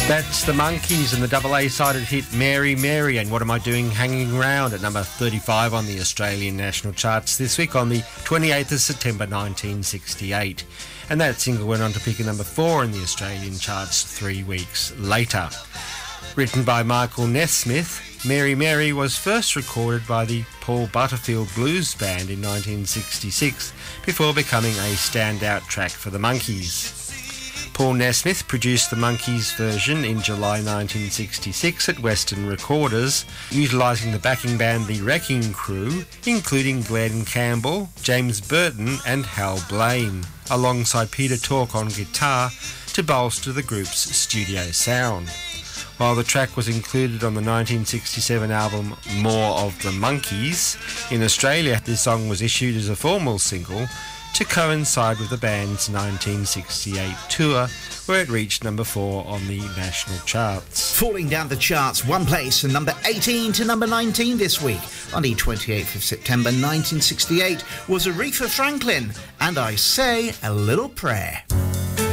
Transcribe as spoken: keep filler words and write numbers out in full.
That's the Monkees and the double A-sided hit Mary Mary and What Am I Doing Hanging Around at number thirty-five on the Australian national charts this week on the twenty-eighth of September nineteen sixty-eight. And that single went on to peak at number four in the Australian charts three weeks later. Written by Michael Nesmith, Mary Mary was first recorded by the Paul Butterfield Blues Band in nineteen sixty-six before becoming a standout track for the Monkees. Paul Nesmith produced the Monkees version in July nineteen sixty-six at Western Recorders, utilising the backing band The Wrecking Crew, including Glenn Campbell, James Burton and Hal Blaine, alongside Peter Tork on guitar to bolster the group's studio sound. While the track was included on the nineteen sixty-seven album More of the Monkees, in Australia this song was issued as a formal single to coincide with the band's nineteen sixty-eight tour, where it reached number four on the national charts. Falling down the charts one place from number eighteen to number nineteen this week on the twenty-eighth of September nineteen sixty-eight was Aretha Franklin and I Say a Little Prayer.